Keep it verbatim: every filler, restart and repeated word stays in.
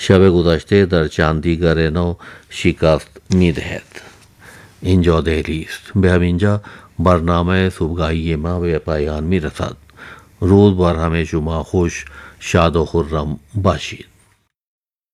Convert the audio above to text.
शब गुज़श्ते दर चांदी गरेनो शिकस्त मीदहत इंजो दहलीज be همینجا برنامه صبحگاهی ما به پایان می رسد. روز بر همه شما خوش، شاد و خرم باشید.